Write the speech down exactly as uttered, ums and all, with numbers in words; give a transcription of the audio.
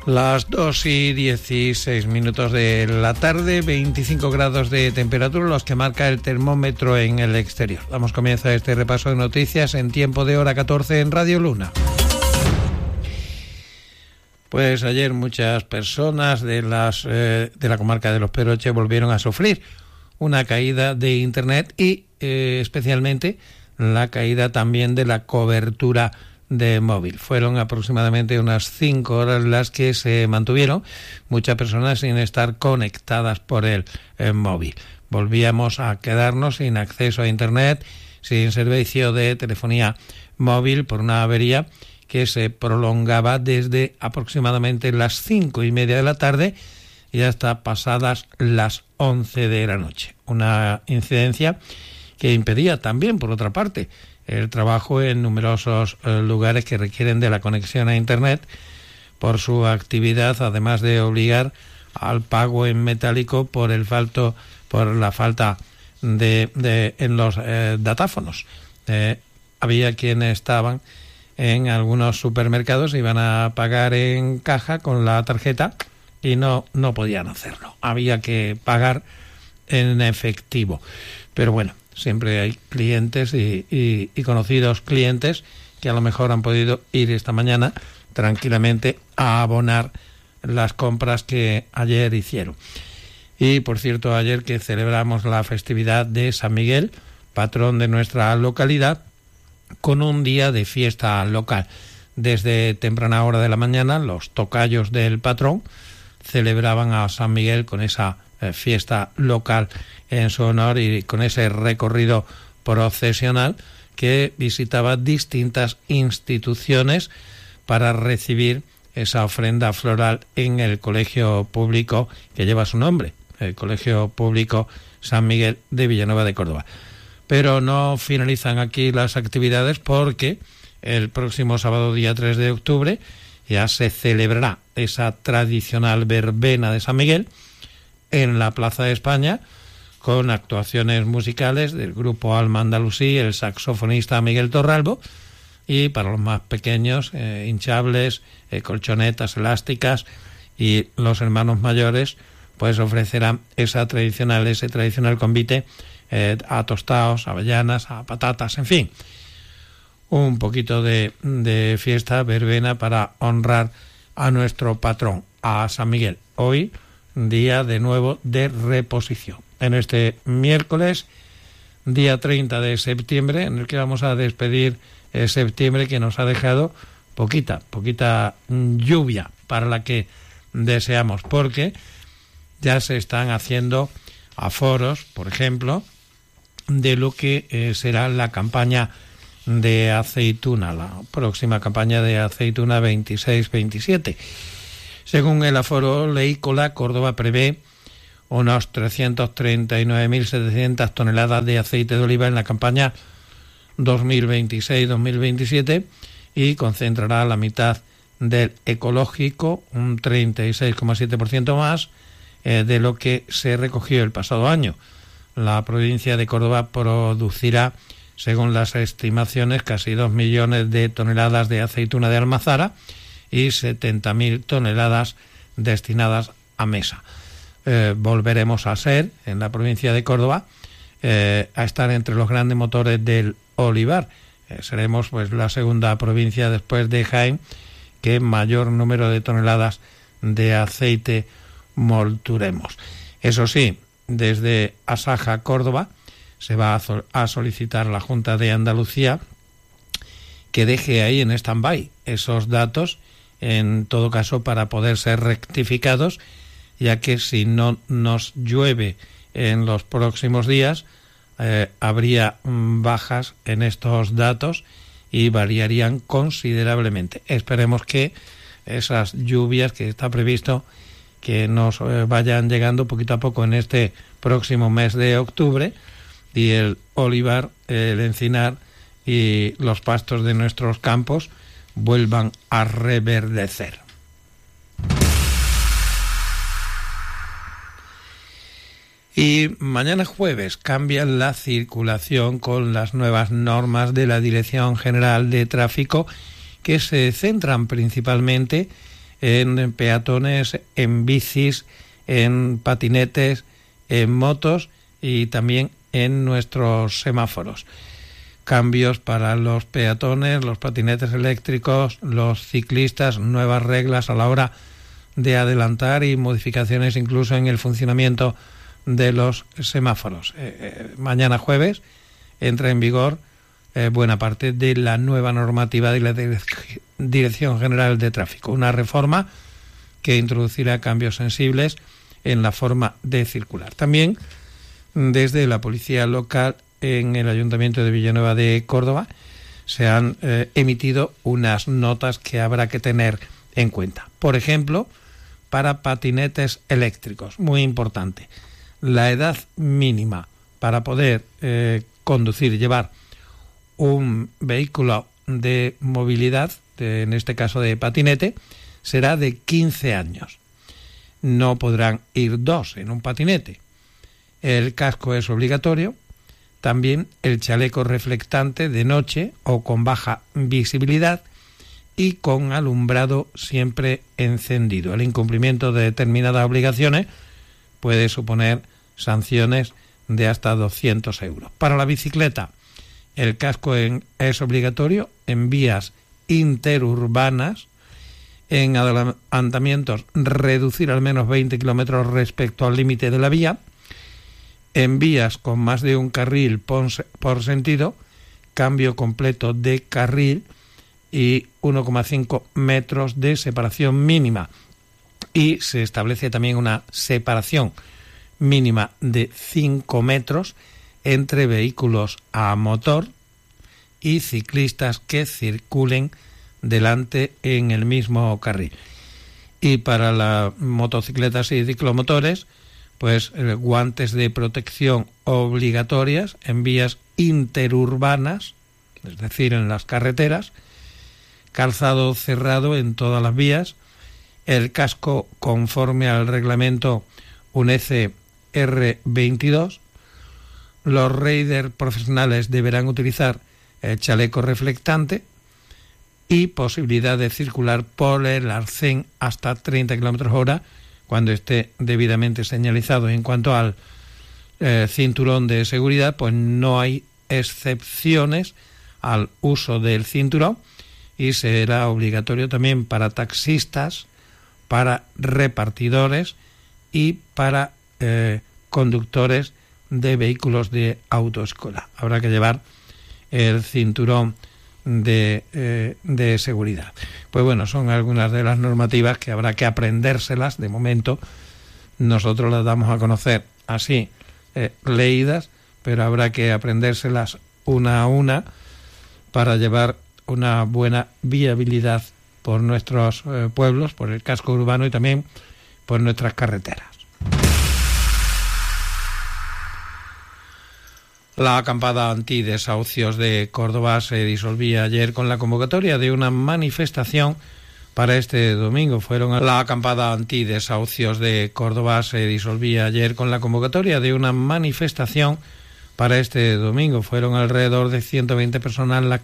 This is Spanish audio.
Las dos y dieciséis minutos de la tarde, veinticinco grados de temperatura, los que marca el termómetro en el exterior. Damos comienzo a este repaso de noticias en tiempo de hora catorce en Radio Luna. Pues ayer muchas personas de, las, eh, de la comarca de Los Pedroches volvieron a sufrir una caída de Internet y eh, especialmente la caída también de la cobertura de móvil. Fueron aproximadamente unas cinco horas las que se mantuvieron muchas personas sin estar conectadas por el, el móvil. Volvíamos a quedarnos sin acceso a Internet, sin servicio de telefonía móvil por una avería que se prolongaba desde aproximadamente las cinco y media de la tarde y hasta pasadas las once de la noche. Una incidencia que impedía también, por otra parte, el trabajo en numerosos eh, lugares que requieren de la conexión a Internet por su actividad, además de obligar al pago en metálico por el falto, por la falta de, de en los eh, datáfonos. Eh, había quienes estaban en algunos supermercados, iban a pagar en caja con la tarjeta y no, no podían hacerlo. Había que pagar en efectivo. Pero bueno, siempre hay clientes y, y, y conocidos clientes que a lo mejor han podido ir esta mañana tranquilamente a abonar las compras que ayer hicieron. Y por cierto, ayer que celebramos la festividad de San Miguel, patrón de nuestra localidad, con un día de fiesta local. Desde temprana hora de la mañana, los tocayos del patrón celebraban a San Miguel con esa eh, fiesta local en su honor y con ese recorrido procesional que visitaba distintas instituciones para recibir esa ofrenda floral en el colegio público que lleva su nombre, el Colegio Público San Miguel de Villanueva de Córdoba. Pero no finalizan aquí las actividades porque el próximo sábado, día tres de octubre, ya se celebrará esa tradicional verbena de San Miguel en la Plaza de España, con actuaciones musicales del grupo Alma Andalusí, el saxofonista Miguel Torralbo, y para los más pequeños, eh, hinchables, eh, colchonetas elásticas, y los hermanos mayores pues ofrecerán esa tradicional, ese tradicional convite eh, a tostados, avellanas, a patatas, en fin, un poquito de, de fiesta verbena para honrar a nuestro patrón, a San Miguel. Hoy, día de nuevo de reposición. En este miércoles, día treinta de septiembre, en el que vamos a despedir eh, septiembre, que nos ha dejado poquita, poquita lluvia para la que deseamos, porque ya se están haciendo aforos, por ejemplo, de lo que eh, será la campaña de aceituna, la próxima campaña de aceituna veintiséis veintisiete. Según el aforo Leícola, Córdoba prevé unos trescientas treinta y nueve mil setecientas toneladas de aceite de oliva en la campaña dos mil veintiséis dos mil veintisiete y concentrará la mitad del ecológico, un treinta y seis coma siete por ciento más eh, de lo que se recogió el pasado año. La provincia de Córdoba producirá, según las estimaciones, casi dos millones de toneladas de aceituna de almazara y setenta mil toneladas destinadas a mesa. Eh, volveremos a ser, en la provincia de Córdoba, eh, a estar entre los grandes motores del olivar. Eh, seremos pues la segunda provincia después de Jaén que mayor número de toneladas de aceite molturemos. Eso sí, desde Asaja, Córdoba, se va a, so- a solicitar a la Junta de Andalucía que deje ahí en stand-by esos datos, en todo caso para poder ser rectificados, ya que si no nos llueve en los próximos días, eh, habría mm, bajas en estos datos y variarían considerablemente. Esperemos que esas lluvias que está previsto que nos eh, vayan llegando poquito a poco en este próximo mes de octubre, y el olivar, el encinar y los pastos de nuestros campos vuelvan a reverdecer. Y mañana jueves cambia la circulación con las nuevas normas de la Dirección General de Tráfico, que se centran principalmente en peatones, en bicis, en patinetes, en motos y también en nuestros semáforos. Cambios para los peatones, los patinetes eléctricos, los ciclistas, nuevas reglas a la hora de adelantar y modificaciones incluso en el funcionamiento de los semáforos. Eh, eh, mañana jueves entra en vigor eh, buena parte de la nueva normativa de la Dirección General de Tráfico, una reforma que introducirá cambios sensibles en la forma de circular. También desde la policía local en el Ayuntamiento de Villanueva de Córdoba se han eh, emitido unas notas que habrá que tener en cuenta. Por ejemplo, para patinetes eléctricos, muy importante, la edad mínima para poder eh, conducir, llevar un vehículo de movilidad, de, en este caso de patinete, será de quince años. No podrán ir dos en un patinete. El casco es obligatorio. También el chaleco reflectante de noche o con baja visibilidad y con alumbrado siempre encendido. El incumplimiento de determinadas obligaciones puede suponer sanciones de hasta doscientos euros. Para la bicicleta, el casco en, es obligatorio en vías interurbanas, en adelantamientos reducir al menos veinte kilómetros respecto al límite de la vía, en vías con más de un carril por, por sentido, cambio completo de carril y uno coma cinco metros de separación mínima. Y se establece también una separación mínima de cinco metros entre vehículos a motor y ciclistas que circulen delante en el mismo carril. Y para las motocicletas y ciclomotores, pues eh, guantes de protección obligatorias en vías interurbanas, es decir, en las carreteras, calzado cerrado en todas las vías, el casco conforme al reglamento U N E C E R veintidós, los riders profesionales deberán utilizar el chaleco reflectante y posibilidad de circular por el arcén hasta treinta kilómetros hora cuando esté debidamente señalizado. En cuanto al eh, cinturón de seguridad, pues no hay excepciones al uso del cinturón y será obligatorio también para taxistas, para repartidores y para eh, conductores de vehículos de autoescuela. Habrá que llevar el cinturón de, eh, de seguridad. Pues bueno, son algunas de las normativas que habrá que aprendérselas. De momento nosotros las damos a conocer así, eh, leídas, pero habrá que aprendérselas una a una para llevar una buena viabilidad por nuestros eh, pueblos, por el casco urbano y también por nuestras carreteras. La acampada antidesahucios de Córdoba se disolvía ayer con la convocatoria de una manifestación para este domingo. Fueron la acampada antidesahucios de Córdoba se disolvía ayer con la convocatoria de una manifestación para este domingo. Fueron alrededor de ciento veinte personas las